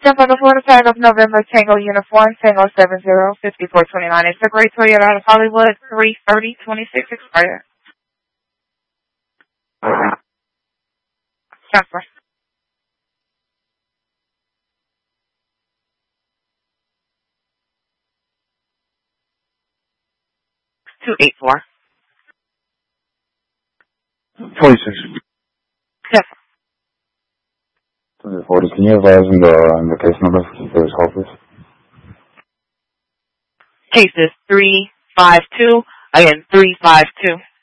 For the Florida tag of November, Tango Uniform, Tango 70-5429. It's a great Toyota out of Hollywood, 3/30/26 expired. Transfer. 284. 26. Yes. 40. Can you advise in the case number for this call, please? Case is 352, again, 352.